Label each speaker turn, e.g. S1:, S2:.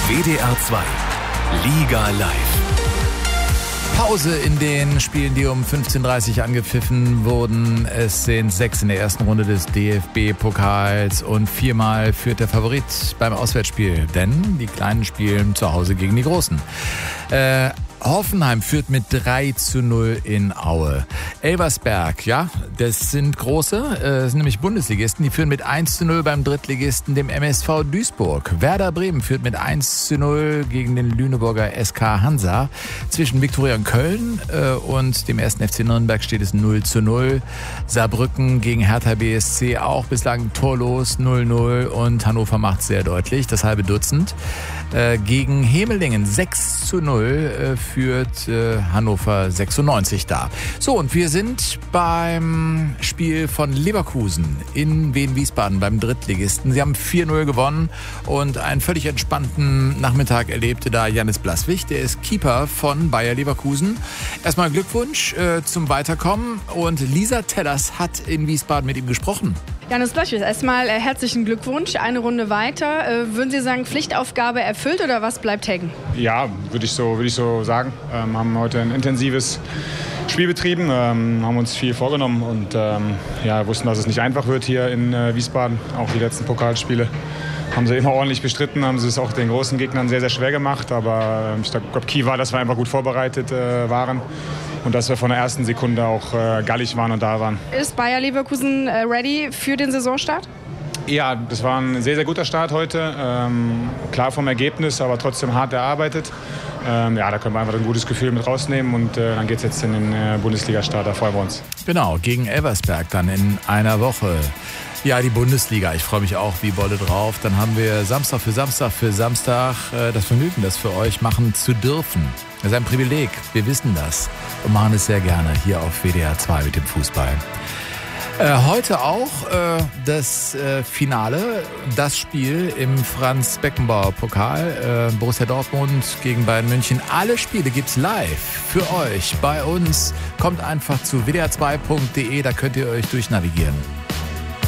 S1: WDR 2 Liga live.
S2: Pause in den Spielen, die um 15:30 Uhr angepfiffen wurden. Es sind 6 in der ersten Runde des DFB-Pokals und 4-mal führt der Favorit beim Auswärtsspiel, denn die Kleinen spielen zu Hause gegen die Großen. Hoffenheim führt mit 3:0 in Aue. Elversberg, ja, das sind große, das sind nämlich Bundesligisten, die führen mit 1:0 beim Drittligisten, dem MSV Duisburg. Werder Bremen führt mit 1:0 gegen den Lüneburger SK Hansa. Zwischen Viktoria und Köln und dem 1. FC Nürnberg steht es 0:0. Saarbrücken gegen Hertha BSC auch bislang torlos 0:0 und Hannover macht sehr deutlich, das halbe Dutzend. Gegen Hemelingen 6:0 führt Hannover 96 da. So, und wir sind beim Spiel von Leverkusen in Wien-Wiesbaden beim Drittligisten. Sie haben 4:0 gewonnen und einen völlig entspannten Nachmittag erlebte da Jannis Blaswig. Der ist Keeper von Bayer Leverkusen. Erstmal Glückwunsch zum Weiterkommen und Lisa Tellers hat in Wiesbaden mit ihm gesprochen.
S3: Jannis Blaswig, erstmal herzlichen Glückwunsch. Eine Runde weiter. Würden Sie sagen, Pflichtaufgabe erfüllt oder was bleibt hängen?
S4: Ja, würde ich so sagen. Haben heute ein intensives Spiel betrieben, haben uns viel vorgenommen und wussten, dass es nicht einfach wird hier in Wiesbaden. Auch die letzten Pokalspiele haben sie immer ordentlich bestritten, haben sie es auch den großen Gegnern sehr, sehr schwer gemacht. Aber ich glaube, Key war, dass wir einfach gut vorbereitet waren. Und dass wir von der ersten Sekunde auch gallig waren und da waren. Ist Bayer Leverkusen ready für den Saisonstart? Ja, das war ein sehr, sehr guter Start heute. Klar vom Ergebnis, aber trotzdem hart erarbeitet. Da können wir einfach ein gutes Gefühl mit rausnehmen und dann geht es jetzt in den Bundesliga-Start, da freuen wir uns.
S2: Genau, gegen Elversberg dann in einer Woche. Ja, die Bundesliga, ich freue mich auch wie Bolle drauf. Dann haben wir Samstag für Samstag das Vergnügen, das für euch machen zu dürfen. Das ist ein Privileg, wir wissen das und machen es sehr gerne hier auf WDR 2 mit dem Fußball. Heute auch das Finale, das Spiel im Franz-Beckenbauer-Pokal, Borussia Dortmund gegen Bayern München. Alle Spiele gibt's live für euch bei uns. Kommt einfach zu wdr2.de, da könnt ihr euch durchnavigieren.